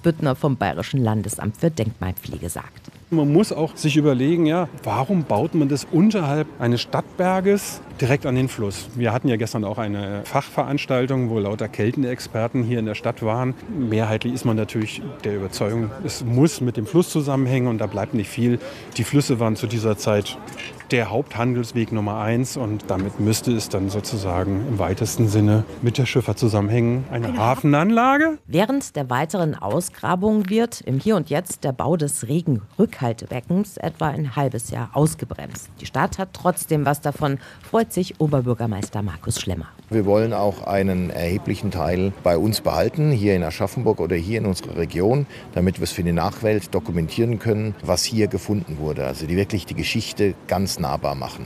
Büttner vom Bayerischen Landesamt für Denkmalpflege sagt. Man muss auch sich überlegen, warum baut man das unterhalb eines Stadtberges direkt an den Fluss? Wir hatten ja gestern auch eine Fachveranstaltung, wo lauter Keltenexperten hier in der Stadt waren. Mehrheitlich ist man natürlich der Überzeugung, es muss mit dem Fluss zusammenhängen und da bleibt nicht viel. Die Flüsse waren zu dieser Zeit der Haupthandelsweg Nummer 1 und damit müsste es dann sozusagen im weitesten Sinne mit der Schifffahrt zusammenhängen. Eine Hafenanlage? Während der weiteren Ausgrabung wird im Hier und Jetzt der Bau des Regenrückhaltebeckens etwa ein halbes Jahr ausgebremst. Die Stadt hat trotzdem was davon, freut sich Oberbürgermeister Markus Schlemmer. Wir wollen auch einen erheblichen Teil bei uns behalten, hier in Aschaffenburg oder hier in unserer Region, damit wir es für die Nachwelt dokumentieren können, was hier gefunden wurde. Also wirklich die Geschichte ganz nahbar machen.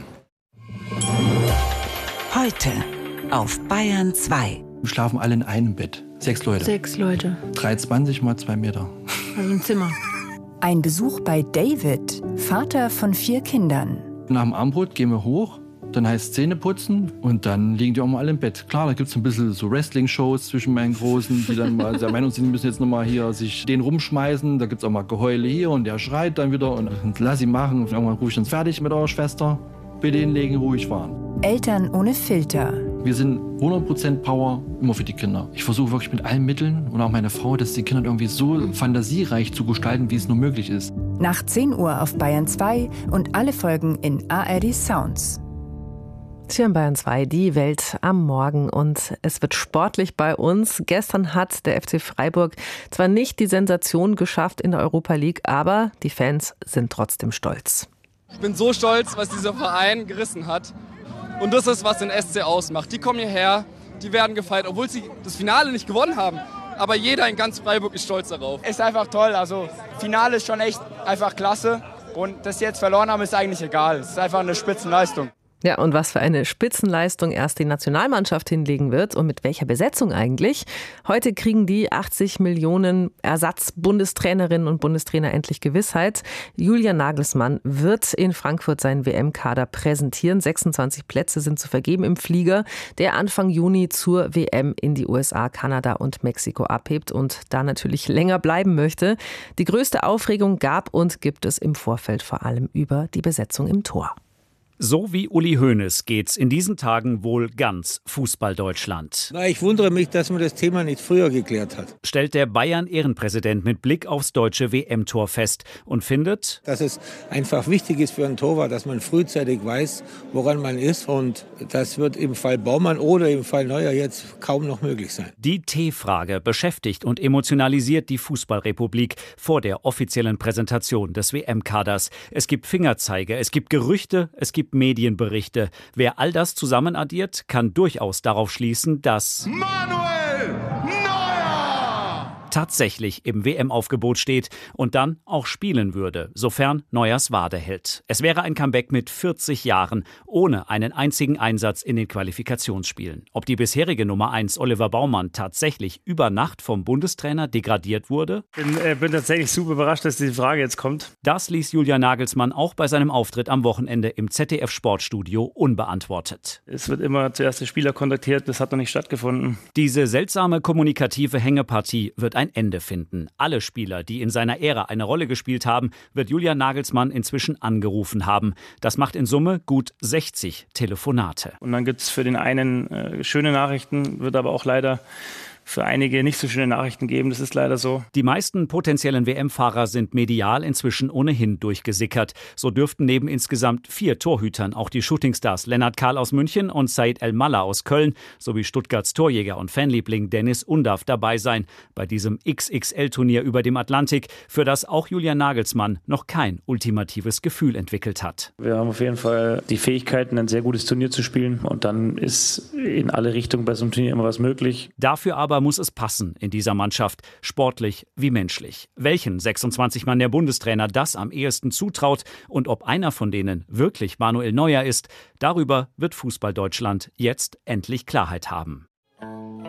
Heute auf Bayern 2. Wir schlafen alle in einem Bett. 6 Leute. 6 Leute. 3,20 mal 2 Meter. Also ein Zimmer. Ein Besuch bei David, Vater von 4 Kindern. Nach dem Abendbrot gehen wir hoch, dann heißt Zähne putzen und dann liegen die auch mal alle im Bett. Klar, da gibt es ein bisschen so Wrestling-Shows zwischen meinen Großen, die dann mal der Meinung sind, die müssen jetzt nochmal hier sich den rumschmeißen. Da gibt es auch mal Geheule hier und der schreit dann wieder und lass ihn machen. Und irgendwann rufe ich dann fertig mit eurer Schwester. Bitte hinlegen, ruhig fahren. Eltern ohne Filter. Wir sind 100% Power immer für die Kinder. Ich versuche wirklich mit allen Mitteln und auch meine Frau, dass die Kinder irgendwie so fantasiereich zu gestalten, wie es nur möglich ist. Nach 10 Uhr auf Bayern 2 und alle Folgen in ARD Sounds. Hier in Bayern 2, die Welt am Morgen und es wird sportlich bei uns. Gestern hat der FC Freiburg zwar nicht die Sensation geschafft in der Europa League, aber die Fans sind trotzdem stolz. Ich bin so stolz, was dieser Verein gerissen hat. Und das ist, was den SC ausmacht. Die kommen hierher, die werden gefeiert, obwohl sie das Finale nicht gewonnen haben. Aber jeder in ganz Freiburg ist stolz darauf. Ist einfach toll. Also Finale ist schon echt einfach klasse. Und dass sie jetzt verloren haben, ist eigentlich egal. Es ist einfach eine Spitzenleistung. Ja, und was für eine Spitzenleistung erst die Nationalmannschaft hinlegen wird und mit welcher Besetzung eigentlich. Heute kriegen die 80 Millionen Ersatz-Bundestrainerinnen und Bundestrainer endlich Gewissheit. Julian Nagelsmann wird in Frankfurt seinen WM-Kader präsentieren. 26 Plätze sind zu vergeben im Flieger, der Anfang Juni zur WM in die USA, Kanada und Mexiko abhebt und da natürlich länger bleiben möchte. Die größte Aufregung gab und gibt es im Vorfeld vor allem über die Besetzung im Tor. So wie Uli Hoeneß geht's in diesen Tagen wohl ganz Fußball-Deutschland. Ich wundere mich, dass man das Thema nicht früher geklärt hat. Stellt der Bayern-Ehrenpräsident mit Blick aufs deutsche WM-Tor fest und findet, dass es einfach wichtig ist für einen Torwart, dass man frühzeitig weiß, woran man ist. Und das wird im Fall Baumann oder im Fall Neuer jetzt kaum noch möglich sein. Die T-Frage beschäftigt und emotionalisiert die Fußballrepublik vor der offiziellen Präsentation des WM-Kaders. Es gibt Fingerzeige, es gibt Gerüchte, es gibt Medienberichte. Wer all das zusammen addiert, kann durchaus darauf schließen, dass Manuel Neuer tatsächlich im WM-Aufgebot steht und dann auch spielen würde, sofern Neuers Wade hält. Es wäre ein Comeback mit 40 Jahren, ohne einen einzigen Einsatz in den Qualifikationsspielen. Ob die bisherige Nummer 1 Oliver Baumann tatsächlich über Nacht vom Bundestrainer degradiert wurde? Ich bin tatsächlich super überrascht, dass diese Frage jetzt kommt. Das ließ Julian Nagelsmann auch bei seinem Auftritt am Wochenende im ZDF-Sportstudio unbeantwortet. Es wird immer zuerst der Spieler kontaktiert, das hat noch nicht stattgefunden. Diese seltsame kommunikative Hängepartie wird ein Ende finden. Alle Spieler, die in seiner Ära eine Rolle gespielt haben, wird Julian Nagelsmann inzwischen angerufen haben. Das macht in Summe gut 60 Telefonate. Und dann gibt es für den einen schöne Nachrichten, wird aber auch leider für einige nicht so schöne Nachrichten geben. Das ist leider so. Die meisten potenziellen WM-Fahrer sind medial inzwischen ohnehin durchgesickert. So dürften neben insgesamt 4 Torhütern auch die Shootingstars Lennart Kahl aus München und Said El-Mallah aus Köln sowie Stuttgarts Torjäger und Fanliebling Dennis Undav dabei sein bei diesem XXL-Turnier über dem Atlantik, für das auch Julian Nagelsmann noch kein ultimatives Gefühl entwickelt hat. Wir haben auf jeden Fall die Fähigkeiten, ein sehr gutes Turnier zu spielen und dann ist in alle Richtungen bei so einem Turnier immer was möglich. Dafür aber muss es passen in dieser Mannschaft, sportlich wie menschlich. Welchen 26 Mann der Bundestrainer das am ehesten zutraut und ob einer von denen wirklich Manuel Neuer ist, darüber wird Fußball Deutschland jetzt endlich Klarheit haben.